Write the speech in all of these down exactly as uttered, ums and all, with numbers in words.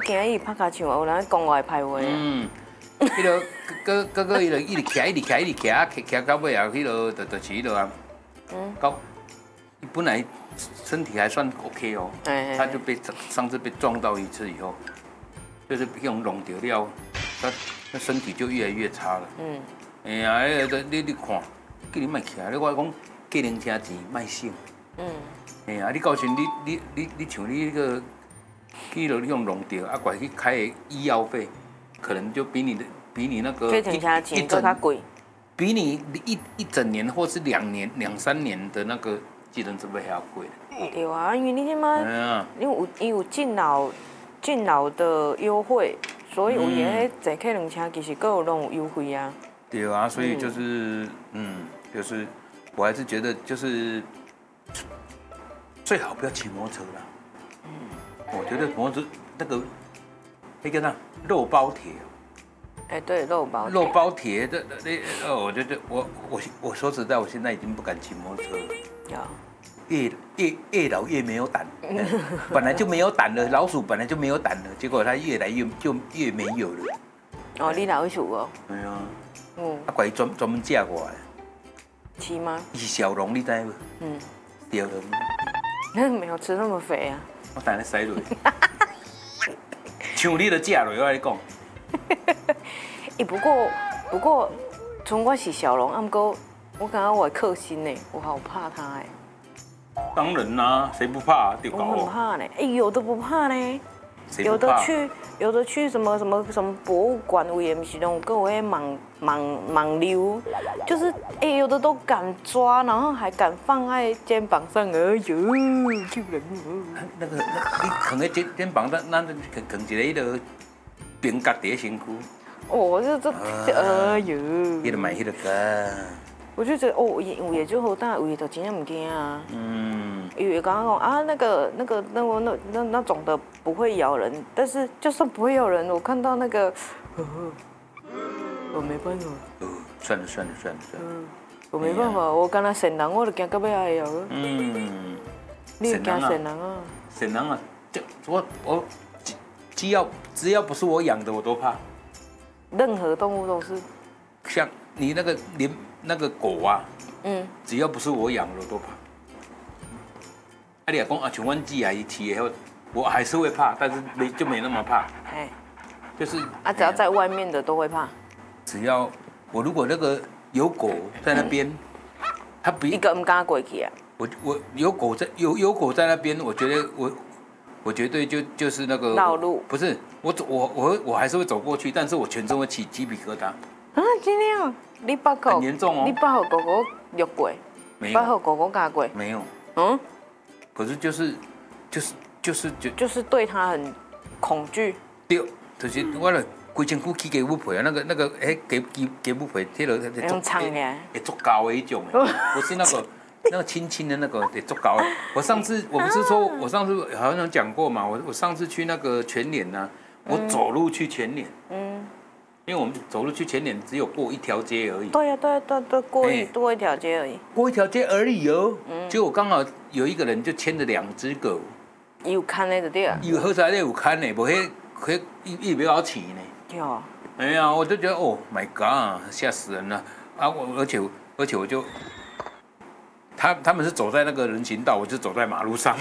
惊伊拍卡唱，有人讲我的歹话。嗯。 迄落，哥哥哥，伊落一直徛，一直徛，一直徛，徛徛到尾啊，迄落就就是迄落啊。嗯。到，本来身体还算 OK 哦，他就被上次被撞到一次以后，就是用弄掉了，他那身体就越来越差了。嗯。哎呀，迄你你看，叫你莫徛，你我讲计程车钱莫省。嗯。哎呀，你到时你你你你像你那个，去落用弄掉，啊，怪去开的医药费。可能就比你的比你那个计程车钱更加贵， 比你一一整年或是两年两三年的那个计程车费还要贵。 对啊，因为你现在因为有伊有敬老敬老的优惠，所以有些坐计程车其实各有拢有优惠啊。 对啊，所以就是嗯，就是我还是觉得就是最好不要骑摩托车啦。嗯，我觉得摩托车那个。那个呢，肉包铁。 哎，对，肉包。 肉包铁的那呃，我觉得我我我说实在，我现在已经不敢骑摩托车了。有。越越越老越没有胆，本来就没有胆了，老鼠本来就没有胆了，结果它越来越就越没有了。 哦，你老鼠哦。 对啊。嗯。啊，怪专专门嫁过来。 骑吗？ 是小龙，你知无？嗯。小龙。 那没有吃那么肥啊。 我等下塞落。像你的假了，我跟你讲。 哎，不过不过，从我是小龙，啊，不过我感觉我会克星呢，我好怕他哎。 当然啦，谁不怕？ 我很怕呢，哎，有的不怕呢，有的去有的去什么什么什么博物馆，我也不是那种各位莽莽莽溜，就是哎，有的都敢抓，然后还敢放在肩膀上，哎呦，救人哦！ 那个，你扛在肩肩膀上，那扛扛一个迄个冰夹在身躯。哦， 这这，哎呦！ 迄个买迄个干。 我就觉得哦，有也就好，但有的真的唔惊啊。嗯。因为刚刚讲啊，那个那个那那那那种的不会咬人，但是就算不会咬人，我看到那个，我没办法。 哦，算了算了算了算了。嗯， 我没办法，我刚才神人我都惊到尾爱咬。嗯。你惊神人啊？ 神人啊，就我我只只要只要不是我养的，我都怕。 任何动物都是。 像你那个连那个狗啊，嗯，只要不是我养的，我都怕。啊，你讲啊，像阮姐啊，伊饲的，我还是会怕，但是没就没那么怕。哎，就是啊，只要在外面的都会怕。 只要我如果那个有狗在那边，它比一个唔敢过去啊。 我我有狗在有有狗在那边，我觉得我我绝对就就是那个绕路， 不是我走我我我还是会走过去，但是我全身会起鸡皮疙瘩。 啊，真的哦，你把狗很严重哦， 你把狗狗虐过？ 没有， 把狗狗咬过？ 没有。嗯，可是就是就是就是就就是对它很恐惧。 对，就是我了规身躯起鸡母皮啊，那个那个哎鸡鸡鸡母皮，贴了用长的， 会足高的一种，不是那个那个轻轻的那个得足高的。我上次我不是说我上次好像讲过嘛，我我上次去那个全联呢，我走路去全联。嗯。因为我们走路去前脸只有过一条街而已。 对呀、啊，对、啊、对、啊、对，过一、欸、过一条街而已。 过一条街而已哦。嗯。结果刚好有一个人就牵着两只狗。 有看的就对啊。 有好彩咧有看呢，无迄迄伊伊不要骑呢。 对啊。 哎呀，我就觉得哦 ，My God， 吓死人了啊！我而且而且我就，他他们是走在那个人行道，我就走在马路上。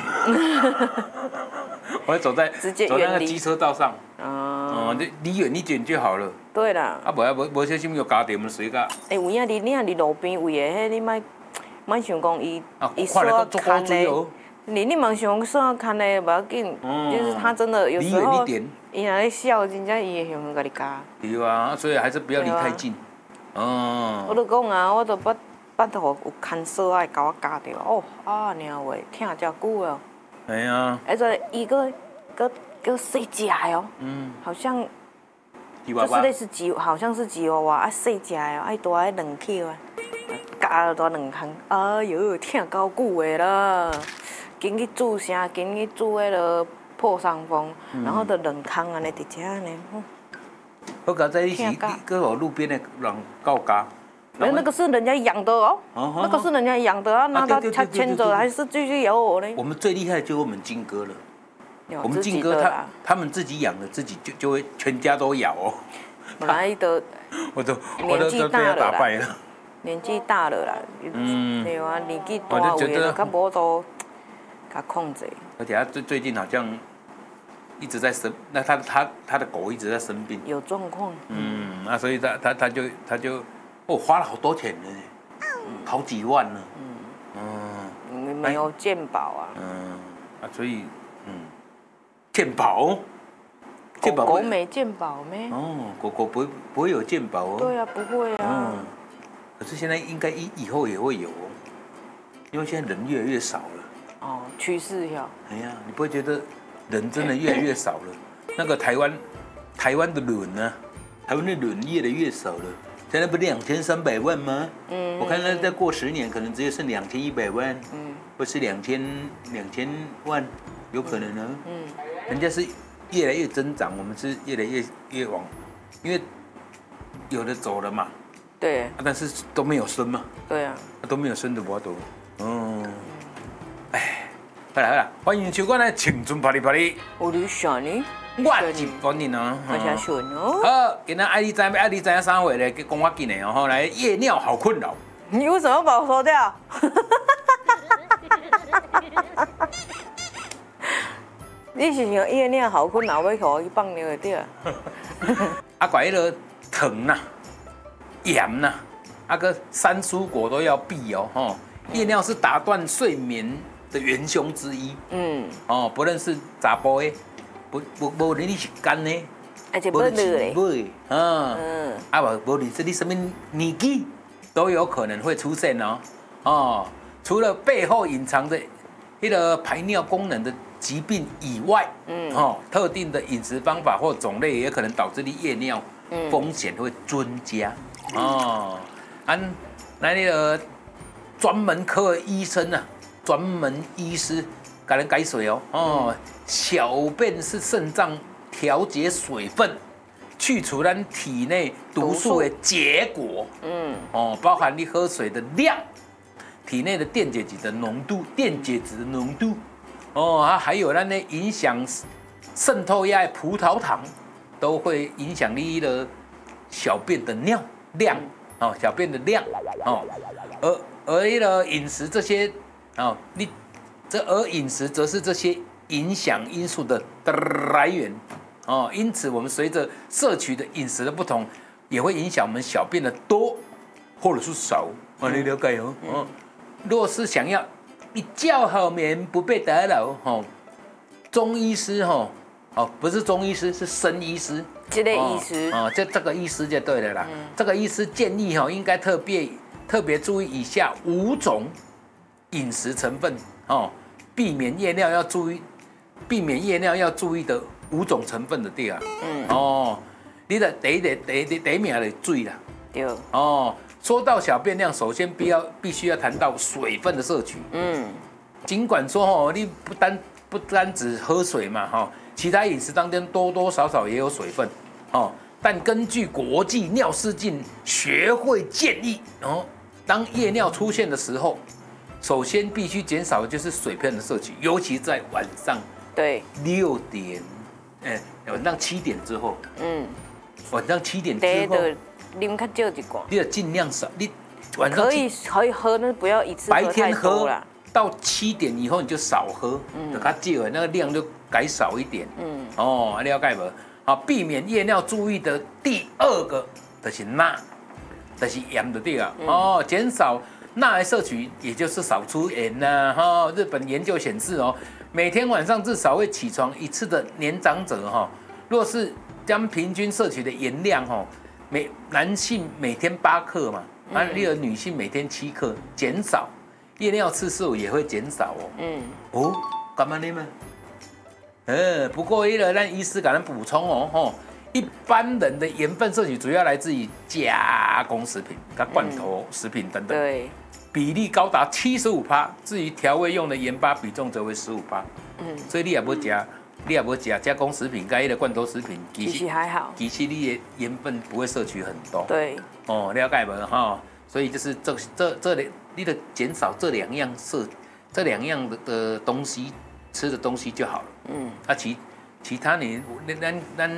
我走在直接走在那个机车道上。哦，你离远一点就好了。 对啦。 啊，无啊，无无小心又加点么水噶。 哎，有影你你啊，你路边位的，迄你莫莫想讲伊伊说看的，你你莫想说看的不要紧，就是他真的有时候，伊若咧笑，真正伊会想甲你加。 对啊，所以还是不要离太近。哦。 我都讲啊，我都捌捌到有看锁爱甲我加着，哦啊，娘喂，听遮久哦。 哎呀。 而且伊个个。个细只的哦，嗯，好像就是类似吉，好像是吉娃娃啊，细只的哦，爱大爱两口啊，夹了大两空，哎呦，疼够久的啦，紧去注啥，紧去注迄个破伤风，然后就两空安尼直接安尼。 我刚才你是搁我路边的人告家。 没，那个是人家养的哦，那个是人家养的啊，拿到他牵走还是继续咬我呢？ 我们最厉害就是我们金哥了。 我们靖哥他他们自己养的，自己就就会全家都咬哦。 本来都， 我都我都都被他打败了。 年纪大了啦，嗯，对啊，年纪大有的较无都，较控制。 而且他最最近好像一直在生，那他他他的狗一直在生病， 有状况。 嗯，那所以他他他就他就哦花了好多钱呢，好几万呢。嗯嗯，没有健保啊。 嗯啊，所以嗯，健保。 狗狗没健保咩？ 哦，狗狗不会不会有健保哦。 对啊，不会啊。 嗯，可是现在应该以以后也会有哦，因为现在人越来越少了。 哦，趋势呀。 哎呀，你不会觉得人真的越来越少了？那个台湾台湾的轮呢？台湾的轮越来越少了。现在不是两千三百万吗？嗯。我看那再过十年，可能直接剩两千一百万。嗯。或是两千两千万，有可能呢。嗯。人家是。越来越增长，我们是越来越越往，因为有的走了嘛， 对、 啊，但是都没有生嘛， 对啊， 都没有生的我都，嗯，哎，好啦好啦，欢迎收看的青春啪哩啪哩， 我是小呢， 我是本人哦， 我是小哦， 好，今天爱你知爱你知影啥话咧？讲我紧的哦，来夜尿好困扰， 你为什么要把我说掉？你是想夜尿好困扰，要给我去放尿的对啊？ 啊，怪迄个糖呐、盐呐，啊个三蔬果都要避哦，吼。夜尿是打断睡眠的元凶之一。嗯。哦，不论是查甫的，不不无论你是干的， 而且不热的， 嗯嗯，啊无无论是你什么年纪，都有可能会出现哦。哦，除了背后隐藏的那个排尿功能的疾病以外，嗯，哦，特定的饮食方法或种类也可能导致你夜尿风险会增加。哦，按那那个专门科的医生啊，专门医师给人改水哦。哦，小便是肾脏调节水分、去除咱体内毒素的结果。嗯，哦，包含你喝水的量、体内的电解质的浓度、电解质的浓度。哦，它还有那呢影响渗透压的葡萄糖，都会影响你的小便的尿量哦，小便的量哦，而而那个饮食这些哦，你这而饮食则是这些影响因素的来源哦，因此我们随着摄取的饮食的不同，也会影响我们小便的多或者是少哦，你了解哦。哦，若是想要一觉好眠不被打扰，吼，中医师吼，哦，不是中医师，是生医师， 这个医师， 哦，这这个医师就对了啦。嗯、这个医师建议哈，应该特别特别注意以下五种饮食成分哦，避免夜尿要注意，避免夜尿要注意的五种成分的对啊。嗯，哦，你的第一第一第一名的水啦。 对。 哦。说到小便量，首先必要必须要谈到水分的摄取。嗯，尽管说哦，你不单不单只喝水嘛，哈，其他饮食当中多多少少也有水分，哦。但根据国际尿失禁学会建议，哦，当夜尿出现的时候，首先必须减少的就是水分的摄取，尤其在晚上对六点，哎，晚上七点之后，嗯，晚上七点之后。 啉较少一罐， 你要尽量少。你晚上可以可以喝，但是不要一次喝太多啦。 到七点以后你就少喝，嗯，就较少的那个量就改少一点。嗯，哦，了解无？好，避免夜尿注意的第二个就是钠，就是盐的对啊。嗯、哦，减少钠的摄取，也就是少出盐呐。哈、哦，日本研究显示哦，每天晚上至少会起床一次的年长者哈、哦，若是将平均摄取的盐量哈、哦。每男性每天八克嘛，啊，例如女性每天七克，减少夜尿次数也会减少哦。嗯，哦，干嘛呢嘛？呃，不过一个让医师给咱补充哦，吼，一般人的盐分摄取主要来自于加工食品、跟罐头食品等等， 对， 比例高达七十五趴。至于调味用的盐巴比重则为十五趴。嗯，所以你也不加。你也不加加工食品，该的罐头食品， 其实还好， 其实你的盐分不会摄取很多。 对， 哦，了解没哈？所以就是这这这里，你的减少这两样摄，这两样的的东西吃的东西就好了。嗯，啊其其他你咱咱